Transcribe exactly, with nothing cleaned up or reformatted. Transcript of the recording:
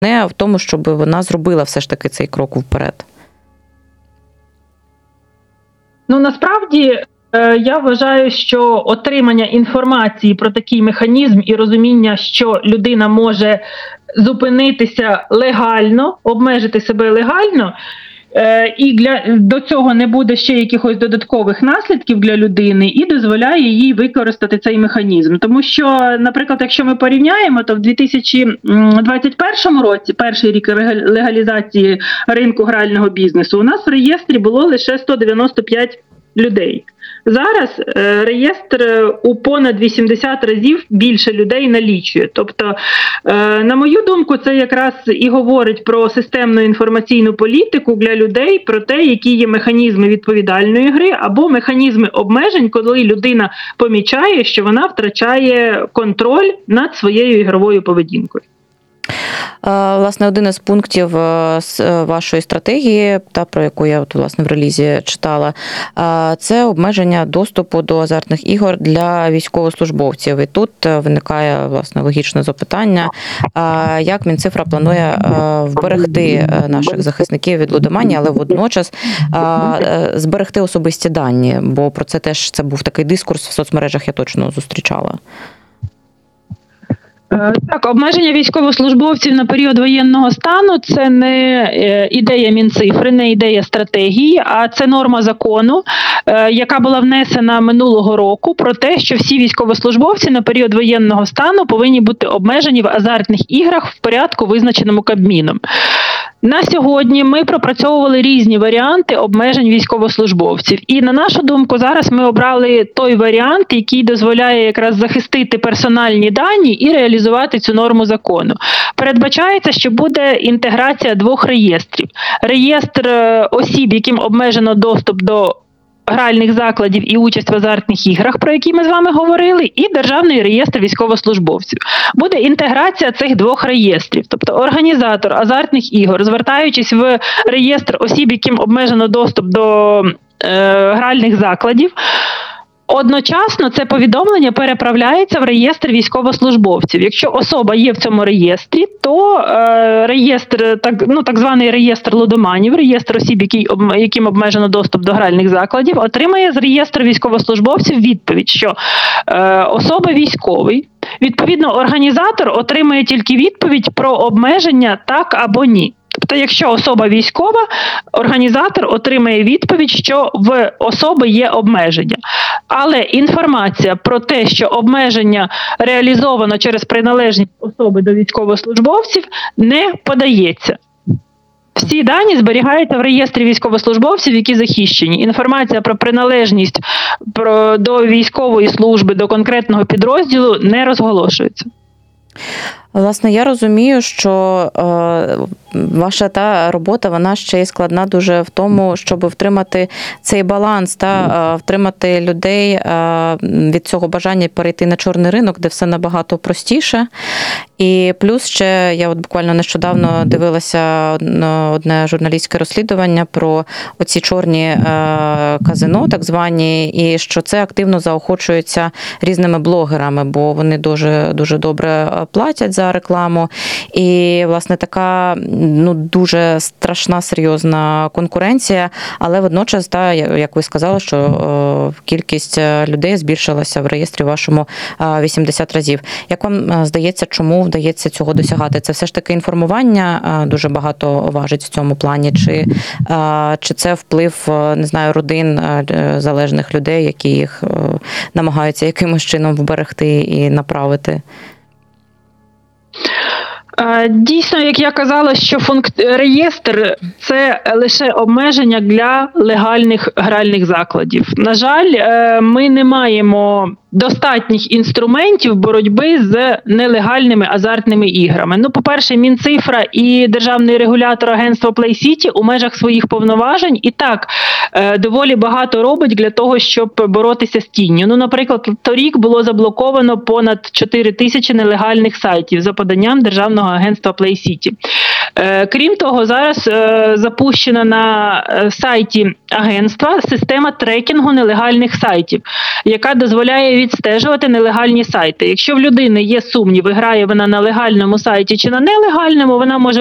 не в тому, щоб вона зробила все ж таки цей крок вперед? Ну, насправді, я вважаю, що отримання інформації про такий механізм і розуміння, що людина може зупинитися легально, обмежити себе легально, і для, до цього не буде ще якихось додаткових наслідків для людини, і дозволяє їй використати цей механізм. Тому що, наприклад, якщо ми порівняємо, то в дві тисячі двадцять першому році, перший рік легалізації ринку грального бізнесу, у нас в реєстрі було лише сто дев'яносто п'ять людей. Зараз е, реєстр у понад вісімдесят разів більше людей налічує. Тобто, е, на мою думку, це якраз і говорить про системну інформаційну політику для людей, про те, які є механізми відповідальної гри або механізми обмежень, коли людина помічає, що вона втрачає контроль над своєю ігровою поведінкою. Власне, один із пунктів вашої стратегії, та про яку я от, власне, в релізі читала, це обмеження доступу до азартних ігор для військовослужбовців. І тут виникає, власне, логічне запитання, як Мінцифра планує вберегти наших захисників від лудоманії, але водночас зберегти особисті дані, бо про це теж це був такий дискурс в соцмережах, я точно зустрічала. Так, обмеження військовослужбовців на період воєнного стану – це не ідея Мінцифри, не ідея стратегії, а це норма закону, яка була внесена минулого року про те, що всі військовослужбовці на період воєнного стану повинні бути обмежені в азартних іграх в порядку, визначеному Кабміном. На сьогодні ми пропрацьовували різні варіанти обмежень військовослужбовців. І, на нашу думку, зараз ми обрали той варіант, який дозволяє якраз захистити персональні дані і реалізувати цю норму закону. Передбачається, що буде інтеграція двох реєстрів. Реєстр осіб, яким обмежено доступ до гральних закладів і участь в азартних іграх, про які ми з вами говорили, і Державний реєстр військовослужбовців. Буде інтеграція цих двох реєстрів. Тобто організатор азартних ігор, звертаючись в реєстр осіб, яким обмежено доступ до е, гральних закладів, одночасно це повідомлення переправляється в реєстр військовослужбовців. Якщо особа є в цьому реєстрі, то е, реєстр, так, ну, так званий реєстр лудоманів, реєстр осіб, які, яким обмежено доступ до гральних закладів, отримає з реєстру військовослужбовців відповідь, що е, особа військовий. Відповідно, організатор отримує тільки відповідь про обмеження так або ні. Тобто, якщо особа військова, організатор отримає відповідь, що в особи є обмеження. Але інформація про те, що обмеження реалізовано через приналежність особи до військовослужбовців, не подається. Всі дані зберігаються в реєстрі військовослужбовців, які захищені. Інформація про приналежність про, до військової служби, до конкретного підрозділу не розголошується. Власне, я розумію, що е, ваша та робота, вона ще й складна дуже в тому, щоб втримати цей баланс, та е, втримати людей е, від цього бажання перейти на чорний ринок, де все набагато простіше. І плюс ще, я от буквально нещодавно дивилася одне журналістське розслідування про оці чорні е, казино, так звані, і що це активно заохочується різними блогерами, бо вони дуже, дуже добре платять за рекламу. І, власне, така, ну, дуже страшна, серйозна конкуренція, але водночас, та, як ви сказали, що о, кількість людей збільшилася в реєстрі вашому вісімдесят разів. Як вам здається, чому вдається цього досягати? Це все ж таки інформування дуже багато важить в цьому плані? Чи, чи це вплив, не знаю, родин залежних людей, які їх намагаються якимось чином вберегти і направити? Дійсно, як я казала, що функ... реєстр – це лише обмеження для легальних гральних закладів. На жаль, ми не маємо достатніх інструментів боротьби з нелегальними азартними іграми. Ну, по-перше, Мінцифра і державний регулятор агентство PlayCity у межах своїх повноважень і так доволі багато робить для того, щоб боротися з тінню. Ну, наприклад, торік було заблоковано понад чотири тисячі нелегальних сайтів за поданням державного агентства PlayCity. Е, Крім того, зараз е, запущена на е, сайті агентства система трекінгу нелегальних сайтів, яка дозволяє відстежувати нелегальні сайти. Якщо в людини є сумніви, грає вона на легальному сайті чи на нелегальному, вона може